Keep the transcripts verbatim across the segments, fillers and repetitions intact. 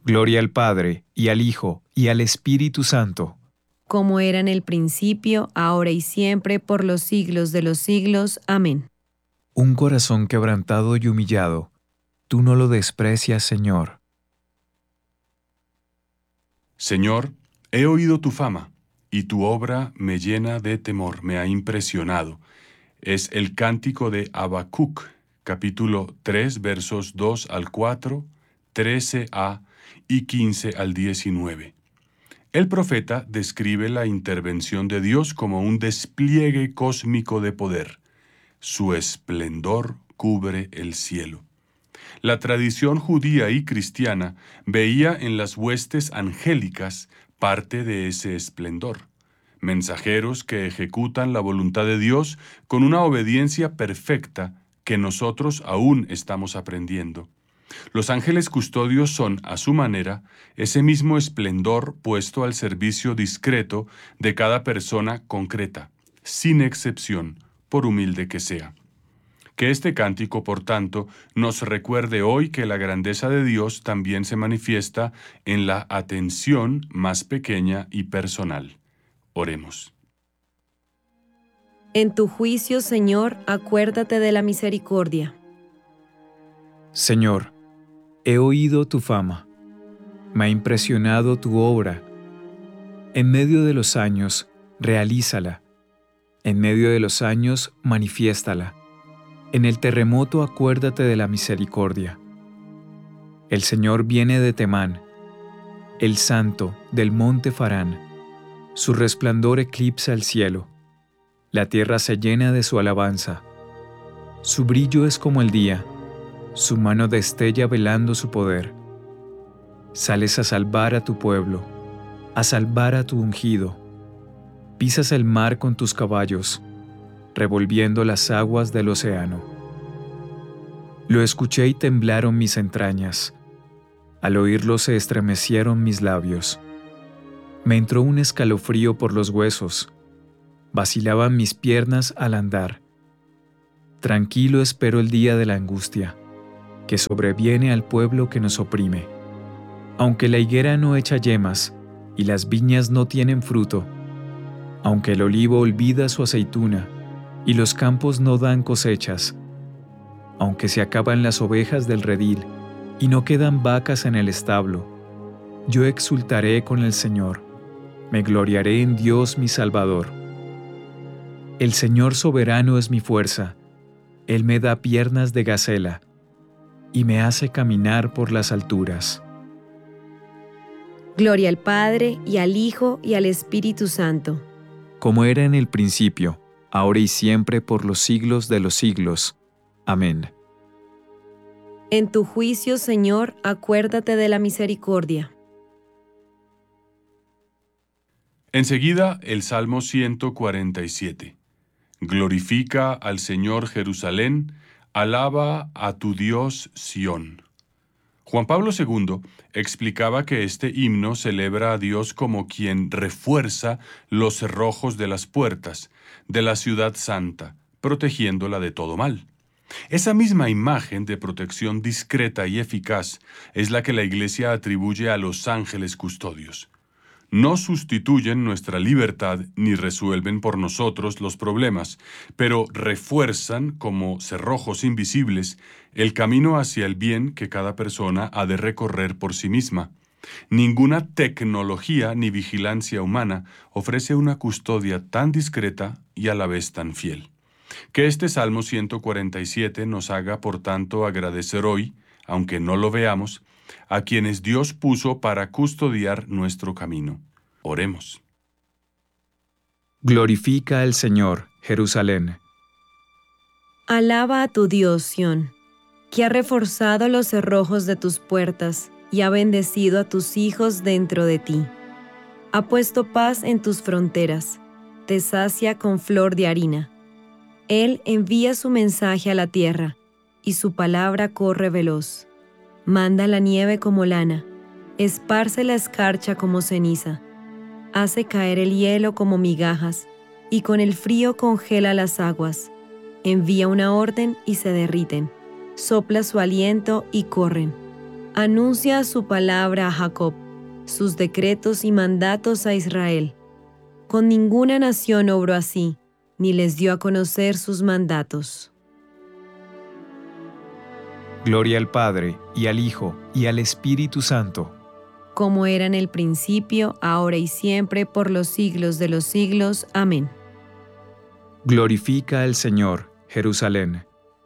Gloria al Padre, y al Hijo, y al Espíritu Santo. Como era en el principio, ahora y siempre, por los siglos de los siglos. Amén. Un corazón quebrantado y humillado, tú no lo desprecias, Señor. Señor, he oído tu fama, y tu obra me llena de temor, me ha impresionado. Es el cántico de Habacuc, capítulo tres, versos dos al cuatro, trece a y quince al diecinueve. El profeta describe la intervención de Dios como un despliegue cósmico de poder. Su esplendor cubre el cielo. La tradición judía y cristiana veía en las huestes angélicas parte de ese esplendor, mensajeros que ejecutan la voluntad de Dios con una obediencia perfecta que nosotros aún estamos aprendiendo. Los ángeles custodios son, a su manera, ese mismo esplendor puesto al servicio discreto de cada persona concreta, sin excepción, por humilde que sea. Que este cántico, por tanto, nos recuerde hoy que la grandeza de Dios también se manifiesta en la atención más pequeña y personal. Oremos. En tu juicio, Señor, acuérdate de la misericordia. Señor, he oído tu fama, me ha impresionado tu obra. En medio de los años, realízala. En medio de los años, manifiéstala. En el terremoto acuérdate de la misericordia. El Señor viene de Temán, el Santo del monte Farán. Su resplandor eclipsa el cielo. La tierra se llena de su alabanza. Su brillo es como el día. Su mano destella velando su poder. Sales a salvar a tu pueblo, a salvar a tu ungido. Pisas el mar con tus caballos, revolviendo las aguas del océano. Lo escuché y temblaron mis entrañas. Al oírlo se estremecieron mis labios. Me entró un escalofrío por los huesos. Vacilaban mis piernas al andar. Tranquilo espero el día de la angustia, que sobreviene al pueblo que nos oprime. Aunque la higuera no echa yemas y las viñas no tienen fruto, aunque el olivo olvida su aceituna y los campos no dan cosechas, aunque se acaban las ovejas del redil y no quedan vacas en el establo, yo exultaré con el Señor, me gloriaré en Dios mi Salvador. El Señor soberano es mi fuerza, Él me da piernas de gacela y me hace caminar por las alturas. Gloria al Padre, y al Hijo, y al Espíritu Santo. Como era en el principio, ahora y siempre, por los siglos de los siglos. Amén. En tu juicio, Señor, acuérdate de la misericordia. Enseguida, el Salmo ciento cuarenta y siete. Glorifica al Señor Jerusalén, alaba a tu Dios Sión. Juan Pablo segundo explicaba que este himno celebra a Dios como quien refuerza los cerrojos de las puertas de la ciudad santa, protegiéndola de todo mal. Esa misma imagen de protección discreta y eficaz es la que la Iglesia atribuye a los ángeles custodios. No sustituyen nuestra libertad ni resuelven por nosotros los problemas, pero refuerzan, como cerrojos invisibles, el camino hacia el bien que cada persona ha de recorrer por sí misma. Ninguna tecnología ni vigilancia humana ofrece una custodia tan discreta y a la vez tan fiel. Que este Salmo ciento cuarenta y siete nos haga, por tanto, agradecer hoy, aunque no lo veamos, a quienes Dios puso para custodiar nuestro camino. Oremos. Glorifica al Señor, Jerusalén. Alaba a tu Dios, Sión, que ha reforzado los cerrojos de tus puertas y ha bendecido a tus hijos dentro de ti. Ha puesto paz en tus fronteras, te sacia con flor de harina. Él envía su mensaje a la tierra, y su palabra corre veloz. Manda la nieve como lana, esparce la escarcha como ceniza. Hace caer el hielo como migajas, y con el frío congela las aguas. Envía una orden y se derriten. Sopla su aliento y corren. Anuncia su palabra a Jacob, sus decretos y mandatos a Israel. Con ninguna nación obró así, ni les dio a conocer sus mandatos. Gloria al Padre, y al Hijo, y al Espíritu Santo. Como era en el principio, ahora y siempre, por los siglos de los siglos. Amén. Glorifica al Señor, Jerusalén.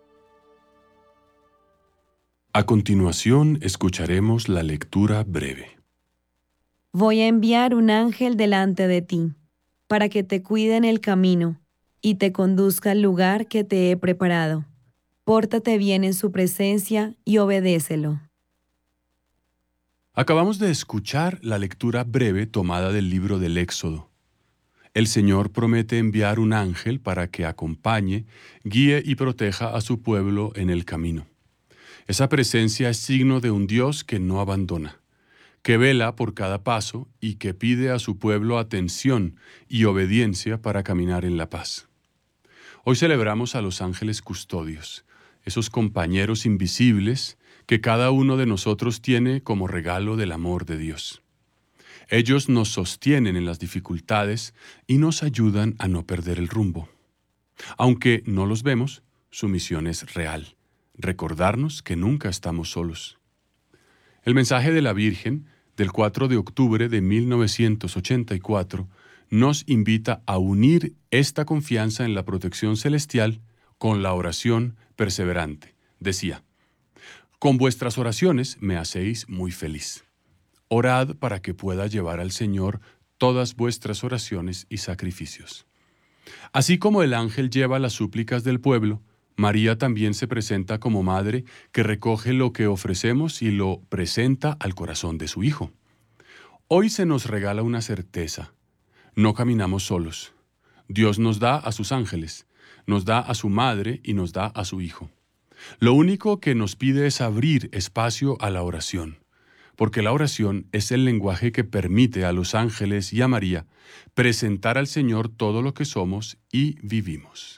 A continuación escucharemos la lectura breve. Voy a enviar un ángel delante de ti, para que te cuide en el camino y te conduzca al lugar que te he preparado. Pórtate bien en su presencia y obedécelo. Acabamos de escuchar la lectura breve tomada del libro del Éxodo. El Señor promete enviar un ángel para que acompañe, guíe y proteja a su pueblo en el camino. Esa presencia es signo de un Dios que no abandona, que vela por cada paso y que pide a su pueblo atención y obediencia para caminar en la paz. Hoy celebramos a los ángeles custodios, esos compañeros invisibles que cada uno de nosotros tiene como regalo del amor de Dios. Ellos nos sostienen en las dificultades y nos ayudan a no perder el rumbo. Aunque no los vemos, su misión es real, recordarnos que nunca estamos solos. El mensaje de la Virgen, del cuatro de octubre de mil novecientos ochenta y cuatro, nos invita a unir esta confianza en la protección celestial con la oración perseverante. Decía: con vuestras oraciones me hacéis muy feliz. Orad para que pueda llevar al Señor todas vuestras oraciones y sacrificios. Así como el ángel lleva las súplicas del pueblo, María también se presenta como madre que recoge lo que ofrecemos y lo presenta al corazón de su Hijo. Hoy se nos regala una certeza. No caminamos solos. Dios nos da a sus ángeles, nos da a su madre y nos da a su Hijo. Lo único que nos pide es abrir espacio a la oración, porque la oración es el lenguaje que permite a los ángeles y a María presentar al Señor todo lo que somos y vivimos.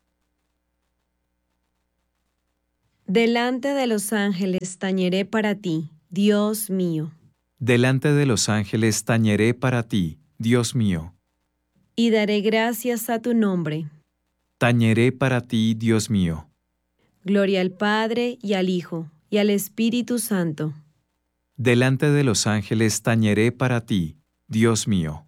Delante de los ángeles tañeré para ti, Dios mío, Delante de los ángeles tañeré para ti, Dios mío. y daré gracias a tu nombre. Tañeré para ti, Dios mío. Gloria al Padre, y al Hijo, y al Espíritu Santo. Delante de los ángeles tañeré para ti, Dios mío.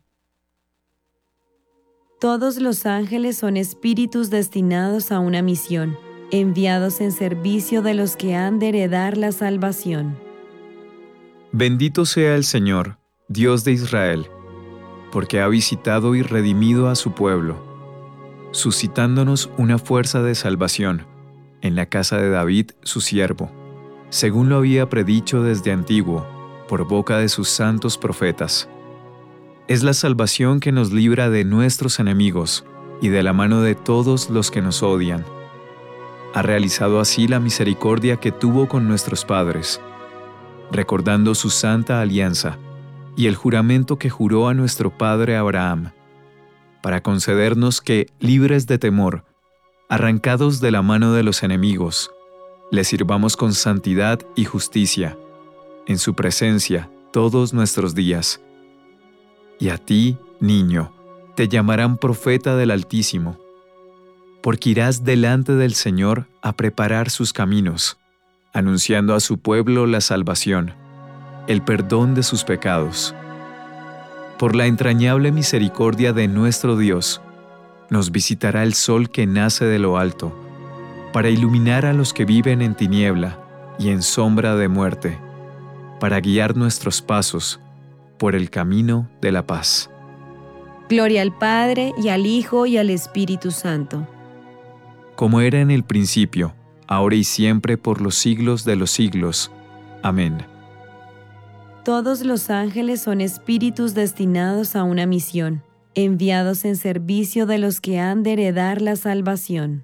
Todos los ángeles son espíritus destinados a una misión, enviados en servicio de los que han de heredar la salvación. Bendito sea el Señor, Dios de Israel, porque ha visitado y redimido a su pueblo, suscitándonos una fuerza de salvación en la casa de David, su siervo, según lo había predicho desde antiguo, por boca de sus santos profetas. Es la salvación que nos libra de nuestros enemigos y de la mano de todos los que nos odian. Ha realizado así la misericordia que tuvo con nuestros padres, recordando su santa alianza y el juramento que juró a nuestro padre Abraham, para concedernos que, libres de temor, arrancados de la mano de los enemigos, le sirvamos con santidad y justicia, en su presencia todos nuestros días. Y a ti, niño, te llamarán profeta del Altísimo, porque irás delante del Señor a preparar sus caminos, anunciando a su pueblo la salvación, el perdón de sus pecados. Por la entrañable misericordia de nuestro Dios, nos visitará el sol que nace de lo alto, para iluminar a los que viven en tiniebla y en sombra de muerte, para guiar nuestros pasos por el camino de la paz. Gloria al Padre, y al Hijo, y al Espíritu Santo. Como era en el principio, ahora y siempre, por los siglos de los siglos. Amén. Todos los ángeles son espíritus destinados a una misión, enviados en servicio de los que han de heredar la salvación.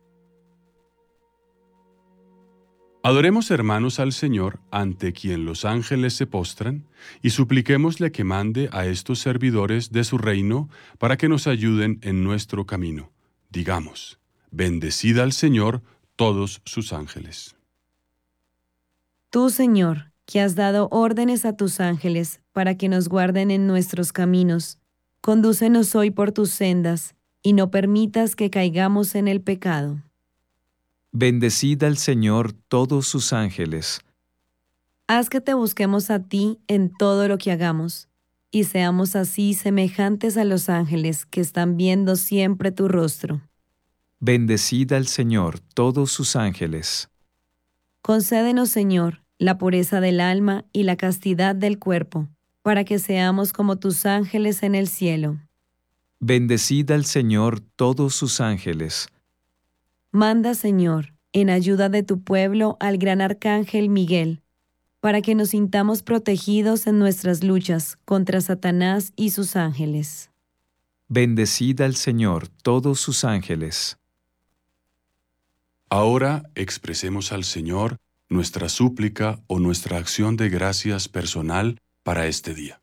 Adoremos, hermanos, al Señor, ante quien los ángeles se postran, y supliquémosle que mande a estos servidores de su reino para que nos ayuden en nuestro camino. Digamos: bendecid al Señor todos sus ángeles. Tú, Señor, que has dado órdenes a tus ángeles para que nos guarden en nuestros caminos. Condúcenos hoy por tus sendas, y no permitas que caigamos en el pecado. Bendecid al Señor todos sus ángeles. Haz que te busquemos a ti en todo lo que hagamos, y seamos así semejantes a los ángeles que están viendo siempre tu rostro. Bendecid al Señor todos sus ángeles. Concédenos, Señor, la pureza del alma y la castidad del cuerpo, para que seamos como tus ángeles en el cielo. Bendecid al Señor todos sus ángeles. Manda, Señor, en ayuda de tu pueblo al gran arcángel Miguel, para que nos sintamos protegidos en nuestras luchas contra Satanás y sus ángeles. Bendecid al Señor todos sus ángeles. Ahora expresemos al Señor nuestra súplica o nuestra acción de gracias personal para este día.